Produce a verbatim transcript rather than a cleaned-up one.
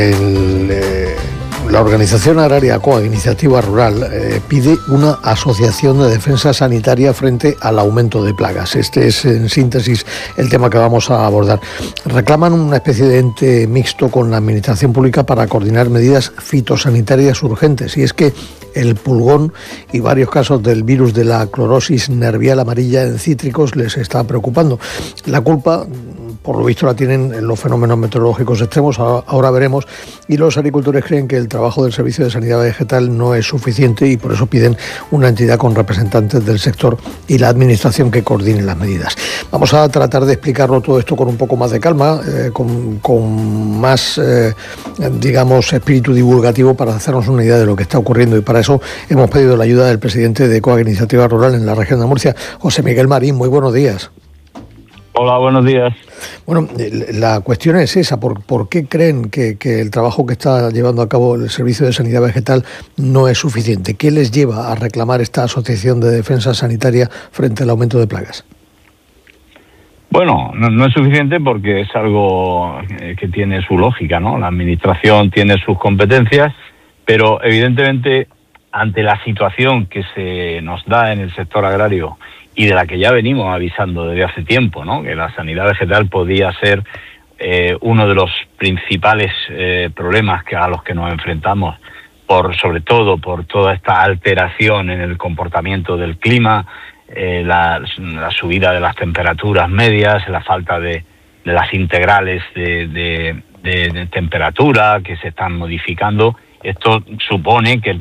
El, eh, la organización agraria COAG, Iniciativa Rural, eh, pide una asociación de defensa sanitaria frente al aumento de plagas. Este es, en síntesis, el tema que vamos a abordar. Reclaman una especie de ente mixto con la administración pública para coordinar medidas fitosanitarias urgentes. Y es que el pulgón y varios casos del virus de la clorosis nervial amarilla en cítricos les está preocupando. La culpa, por lo visto, la tienen en los fenómenos meteorológicos extremos, ahora veremos, y los agricultores creen que el trabajo del Servicio de Sanidad Vegetal no es suficiente y por eso piden una entidad con representantes del sector y la administración que coordine las medidas. Vamos a tratar de explicarlo todo esto con un poco más de calma, eh, con, con más, eh, digamos, espíritu divulgativo para hacernos una idea de lo que está ocurriendo, y para eso hemos pedido la ayuda del presidente de COAG, Iniciativa Rural en la región de Murcia, José Miguel Marín. Muy buenos días. Hola, buenos días. Bueno, la cuestión es esa, ¿por, por qué creen que, que el trabajo que está llevando a cabo el Servicio de Sanidad Vegetal no es suficiente? ¿Qué les lleva a reclamar esta asociación de defensa sanitaria frente al aumento de plagas? Bueno, no, no es suficiente porque es algo que tiene su lógica, ¿no? La administración tiene sus competencias, pero evidentemente ante la situación que se nos da en el sector agrario y de la que ya venimos avisando desde hace tiempo, ¿no? Que la sanidad vegetal podía ser eh, uno de los principales eh, problemas que a los que nos enfrentamos, por sobre todo por toda esta alteración en el comportamiento del clima, eh, la, la subida de las temperaturas medias, la falta de, de las integrales de, de, de, de temperatura que se están modificando. Esto supone que el